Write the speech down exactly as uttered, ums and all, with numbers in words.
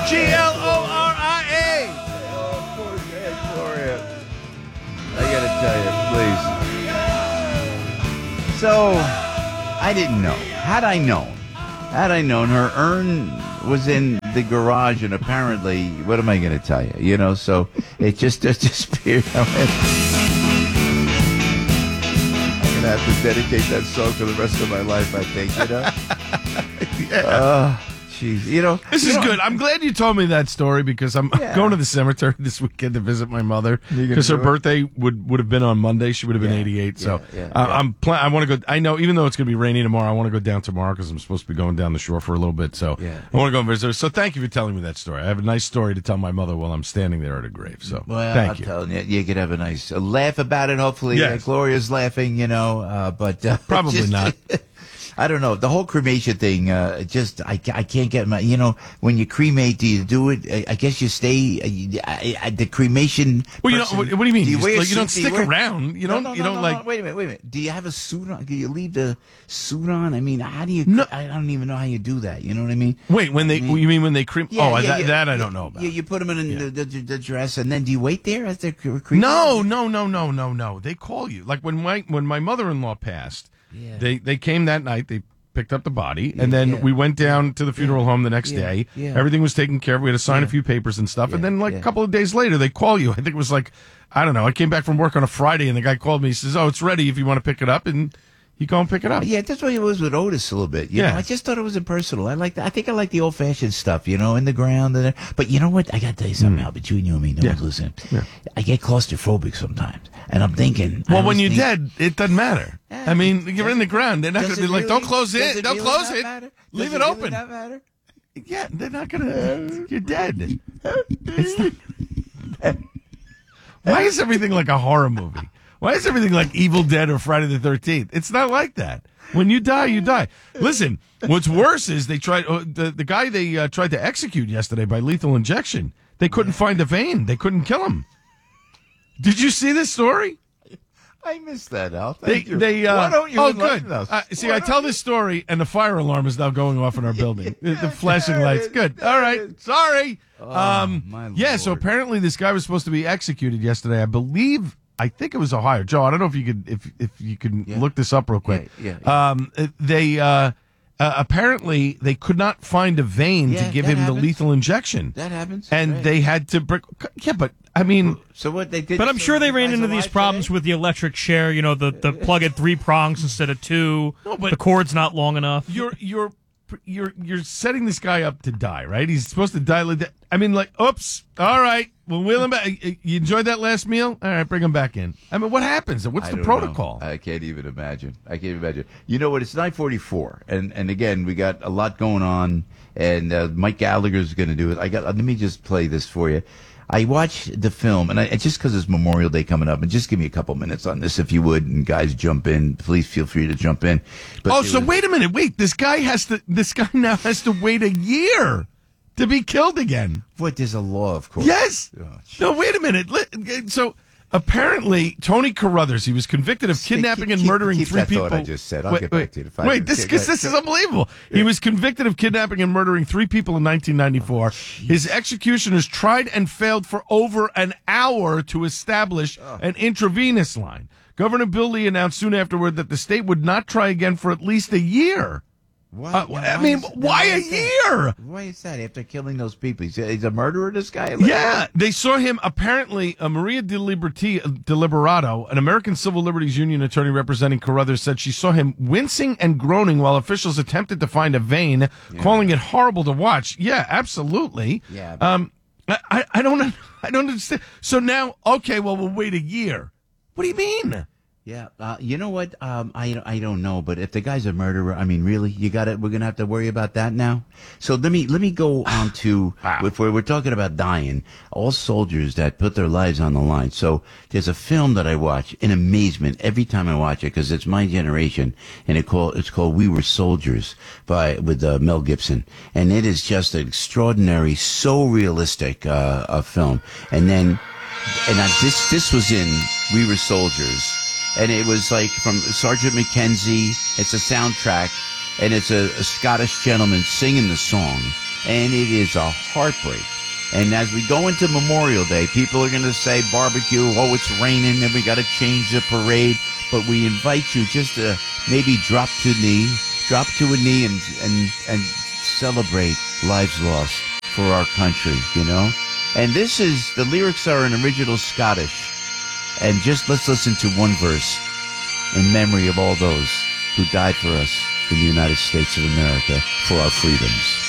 G L O R I A. Oh, poor Aunt Gloria. I gotta tell you, please. So, I didn't know. Had I known, had I known, her urn was in the garage, and apparently, what am I going to tell you? You know, so it just, just disappeared. I'm going to have to dedicate that song for the rest of my life, I think, you know? Yeah. Uh, Jeez, you know this you is know, good. I'm glad you told me that story because I'm Yeah. going to the cemetery this weekend to visit my mother because her do it? birthday would, would have been on Monday. She would have been Yeah, eighty-eight. So yeah, yeah, uh, yeah. I'm pla- I want to go. I know even though it's going to be rainy tomorrow, I want to go down tomorrow because I'm supposed to be going down the shore for a little bit. So Yeah. I want to go and visit her. So thank you for telling me that story. I have a nice story to tell my mother while I'm standing there at her grave. So Well, thank I'm you. telling you, you could have a nice uh, laugh about it. Hopefully, Yes. uh, Gloria's laughing, you know, uh, but uh, Probably just- not. I don't know. The whole cremation thing, uh, just I, ca- I can't get my. You know, when you cremate, do you do it? I, I guess you stay. Uh, you, I, I, the cremation. Well, you know, person- what, what do you mean? Do you, you, wear a like, you don't suit? Do stick wear- around. You No, don't. no, you no, don't no, like. no. Wait a minute. Wait a minute. Do you have a suit on? Do you leave the suit on? I mean, how do you? No. I don't even know how you do that. You know what I mean? Wait, when they? I mean- you mean when they crem? Yeah, oh, yeah, that, yeah, that I yeah, don't know about. You, you put them in the, the, the dress, and then do you wait there as they're cremated? No, no, no, no, no, no. They call you. Like when my when my mother-in-law passed, Yeah. they they came that night. They picked up the body, and then Yeah. we went down to the funeral home the next Yeah. day. Yeah. Everything was taken care of. We had to sign a Yeah. few papers and stuff, and Yeah. then like Yeah. a couple of days later, they call you. I think it was like I don't know. I came back from work on a Friday, and the guy called me. He says, "Oh, it's ready if you want to pick it up," and you go and pick it up. Yeah, that's what it was with Otis a little bit. You Yeah. know, I just thought it was impersonal. I like. I think I like the old fashioned stuff. You know, in the ground. And, but you know what? I got to tell you something, Al. Between you and me, no Mm. Yeah. one's listening. Yeah. I get claustrophobic sometimes, and I'm thinking. I Well, when always you're think, dead, it doesn't matter. Yeah. I mean, you're in the ground. They're not does going to be it like, really- "Don't close does it. Don't really close not it. matter? Leave Does it really open." not matter? Yeah, they're not going to. You're dead. It's not, why is everything like a horror movie? Why is everything like Evil Dead or Friday the thirteenth? It's not like that. When you die, you die. Listen, what's worse is they tried uh, the the guy they uh, tried to execute yesterday by lethal injection. They couldn't find a vein. They couldn't kill him. Did you see this story? I missed that, Al. They, Thank you. they, uh, Why don't you oh, enlighten good. us? Uh, see, Why I don't tell you- this story, and the fire alarm is now going off in our building. The, the flashing there it lights. is, Good. there All it right. is. Sorry. Oh, um, my yeah, so Lord. apparently this guy was supposed to be executed yesterday. I believe, I think it was Ohio. Joe, I don't know if you could, if if you can Yeah. look this up real quick. Yeah, yeah, Um, they uh, uh, apparently they could not find a vein Yeah, to give that him happens. the lethal injection, That happens. and right. they had to break. Yeah, but I mean. So what they did? But I'm so sure they the ran guy's into these alive problems today? with the electric chair. You know, the, the plug at three prongs instead of two. No, but- the cord's not long enough. you're you're you're you're setting this guy up to die, right? He's supposed to die like that. I mean, like, oops. All right, we'll wheel him back. You enjoyed that last meal? All right, bring him back in. I mean, what happens? What's I the don't protocol? know. I can't even imagine. I can't even imagine. You know what? It's nine forty-four, and and again, we got a lot going on, and uh, Mike Gallagher's going to do it. I got. Let me just play this for you. I watched the film, and I, just because it's Memorial Day coming up, and just give me a couple minutes on this, if you would, and guys, jump in. Please feel free to jump in. But oh, it so was- wait a minute. Wait, this guy has to. This guy now has to wait a year to be killed again. What? There's a law, of course. Yes. Oh, gee. No, wait a minute. Let- So apparently, Tony Carruthers, he was convicted of Keep- kidnapping and keep- murdering keep three that people. thought I just said. I'll wait, get wait, back to you in five Wait, minutes. this Yeah, because go this ahead. is unbelievable. He was convicted of kidnapping and murdering three people in nineteen ninety-four. His executioners tried and failed for over an hour to establish an intravenous line. Governor Bill Lee announced soon afterward that the state would not try again for at least a year. Why, Uh, now, I why mean, is- now, why a is that? year? Why is that after killing those people? He's a, he's a murderer, this guy? Yeah, they saw him. Apparently, uh, Maria De, Liberti, De Liberato, an American Civil Liberties Union attorney representing Carruthers, said she saw him wincing and groaning while officials attempted to find a vein, calling it horrible to watch. Yeah, absolutely. Yeah, but- Um, I, I, I don't, I don't understand. So now, okay, well, we'll wait a year. What do you mean? Yeah, uh, you know what? Um, I I don't know, but if the guy's a murderer, I mean, really, you got it. We're gonna have to worry about that now. So let me let me go on to if we're, we're talking about dying, all soldiers that put their lives on the line. So there's a film that I watch in amazement every time I watch it because it's my generation, and it called it's called We Were Soldiers by with uh, Mel Gibson, and it is just an extraordinary, so realistic uh, a film. And then, and I, this this was in We Were Soldiers. And it was like from Sergeant Mackenzie. It's a soundtrack, and it's a, a Scottish gentleman singing the song. and it is a heartbreak. And as we go into Memorial Day, people are going to say barbecue, oh, it's raining, and we got to change the parade. But we invite you just to maybe drop to knee, drop to a knee and, and, and celebrate lives lost for our country, you know? And this is, the lyrics are in original Scottish. And just let's listen to one verse in memory of all those who died for us in the United States of America for our freedoms.